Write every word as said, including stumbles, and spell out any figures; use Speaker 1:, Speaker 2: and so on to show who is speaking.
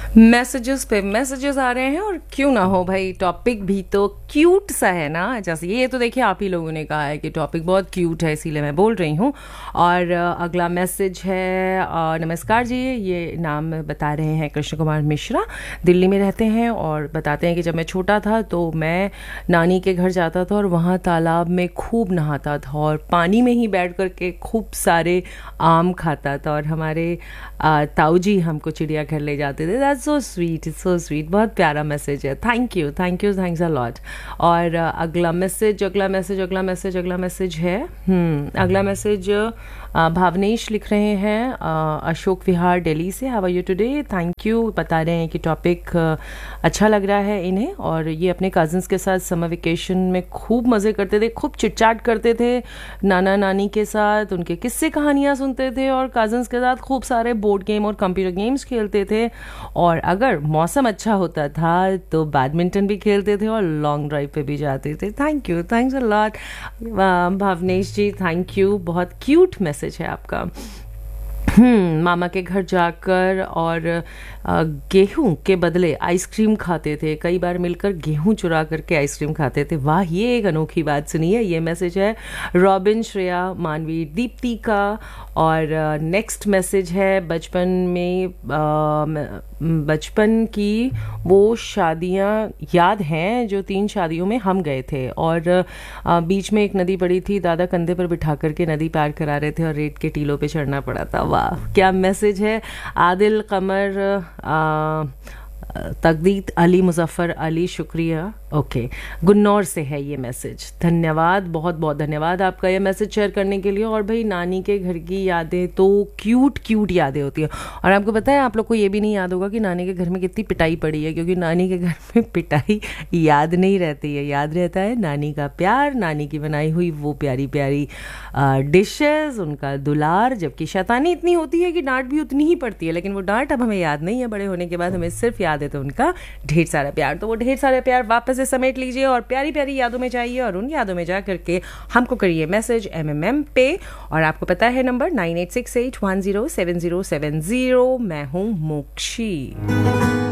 Speaker 1: Messages पे messages आ रहे हैं और क्यों ना हो भाई, टॉपिक भी तो क्यूट सा है ना। जैसे ये तो देखिए आप ही लोगों ने कहा है कि टॉपिक बहुत क्यूट है, इसीलिए मैं बोल रही हूँ। और अ, अगला मैसेज है, अ, नमस्कार जी, ये नाम बता रहे हैं कृष्ण कुमार मिश्रा, दिल्ली में रहते हैं और बताते हैं कि जब मैं छोटा था तो मैं नानी के घर जाता था और वहाँ तालाब में खूब नहाता था और पानी में ही बैठ करके खूब सारे आम खाता था और हमारे अ, ताऊ जी हमको चिड़ियाघर ले जाते थे। That's so sweet, it's so sweet. बहुत प्यारा मैसेज है। Thank you thank you thanks a lot. और अ, अगला मैसेज अगला मैसेज अगला मैसेज अगला मैसेज है हम्म अगला मैसेज अ, भावनेश लिख रहे हैं, अ, अशोक विहार दिल्ली से। How are you today? Thank you. बता रहे हैं कि टॉपिक अच्छा लग रहा है इन्हें और ये अपने कज़न्स के साथ समर वेकेशन में खूब मज़े करते थे, खूब चिटचाट करते थे नाना नानी के साथ, उनके किस्से कहानियाँ सुनते थे और कज़न्स के साथ खूब सारे बोर्ड गेम और कंप्यूटर गेम्स खेलते थे। और अगर मौसम अच्छा होता था तो बैडमिंटन भी खेलते थे और लॉन्ग ड्राइव पे भी जाते थे। Thank you thanks a lot भावनेश ji, thank you. बहुत क्यूट मैसेज है आपका। हम्म मामा के घर जाकर और अ, गेहूं के बदले आइसक्रीम खाते थे, कई बार मिलकर गेहूं चुरा करके आइसक्रीम खाते थे। वाह, ये एक अनोखी बात सुनी है। ये मैसेज है रॉबिन, श्रेया, मानवी, दीप्ति का। और नेक्स्ट मैसेज है, बचपन में अ, म- बचपन की वो शादियां याद हैं जो तीन शादियों में हम गए थे और अ, बीच में एक नदी पड़ी थी, दादा कंधे पर बिठा करके नदी पार करा रहे थे और रेत के टीलों पे चढ़ना पड़ा था। वाह, क्या मैसेज है। आदिल, कमर, आ, तकदीर अली, मुजफ्फर अली, शुक्रिया। ओके, गुन्नौर से है ये मैसेज। धन्यवाद, बहुत बहुत धन्यवाद आपका ये मैसेज शेयर करने के लिए। और भाई, नानी के घर की यादें तो क्यूट क्यूट यादें होती हैं। और आपको पता है, आप लोग को ये भी नहीं याद होगा कि नानी के घर में कितनी पिटाई पड़ी है, क्योंकि नानी के घर में पिटाई याद नहीं रहती है, याद रहता है नानी का प्यार, नानी की बनाई हुई वो प्यारी प्यारी डिशेस, उनका दुलार। जबकि शैतानी इतनी होती है कि डांट भी उतनी ही पड़ती है, लेकिन वो डांट अब हमें याद नहीं है, बड़े होने के बाद हमें सिर्फ याद है तो उनका ढेर सारा प्यार। तो वो ढेर सारा प्यार वापस से समेट लीजिए और प्यारी प्यारी यादों में जाइए और उन यादों में जा करके हमको करिए मैसेज एम एम एम पे। और आपको पता है number nine eight six eight one zero seven zero seven zero. मैं हूँ मोक्षी।